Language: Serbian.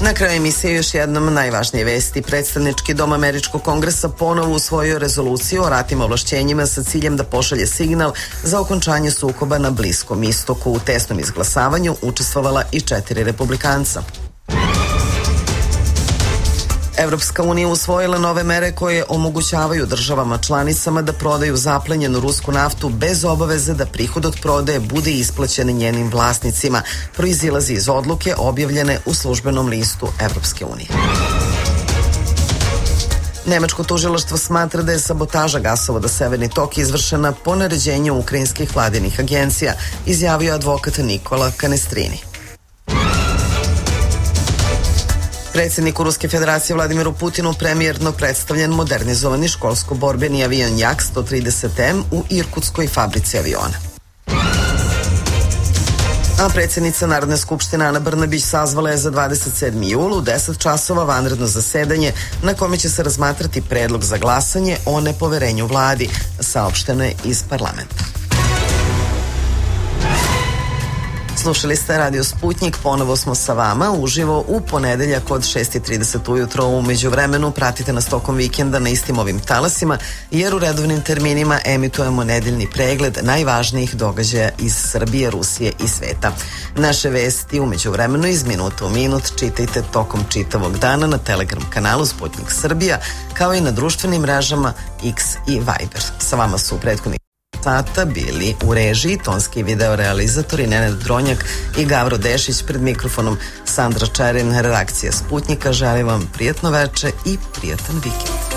Na kraju emisije još jednom najvažnije vesti. Predstavnički dom Američkog kongresa ponovo usvojio rezoluciju o ratnim ovlašćenjima sa ciljem da pošalje signal za okončanje sukoba na Bliskom istoku. U tesnom izglasavanju učestvovala i 4 republikanca. Evropska unija usvojila nove mere koje omogućavaju državama članicama da prodaju zaplenjenu rusku naftu bez obaveze da prihod od prodaje bude isplaćen njenim vlasnicima. Proizilazi iz odluke objavljene u službenom listu Evropske unije. Nemačko tužilaštvo smatra da je sabotaža gasovoda Severni tok izvršena po naređenju ukrajinskih vladinih agencija, izjavio advokat Nikola Canestrini. Predsjedniku Ruske federacije Vladimiru Putinu premijerno predstavljen modernizovani školsko-borbeni avion Jak-130M u Irkutskoj fabrici aviona. A predsjednica Narodne skupštine Ana Brnabić sazvala je za 27. jul u 10 časova vanredno zasedanje na kome će se razmatrati predlog za glasanje o nepoverenju vladi, saopšteno je iz parlamenta. Slušali ste Radio Sputnjik, ponovo smo sa vama uživo u ponedeljak od 6:30 ujutro. U međuvremenu pratite nas tokom vikenda na istim ovim talasima, jer u redovnim terminima emitujemo nedeljni pregled najvažnijih događaja iz Srbije, Rusije i sveta. Naše vesti u međuvremenu iz minuta u minut čitajte tokom čitavog dana na Telegram kanalu Sputnjik Srbija, kao i na društvenim mrežama X i Viber. Sa vama su prethodni sata bili u režiji tonski i video realizatori Nenad Dronjak i Gavro Dešić, pred mikrofonom Sandra Čerin, redakcija Sputnjika. Želim vam prijatno veče i prijatan vikend.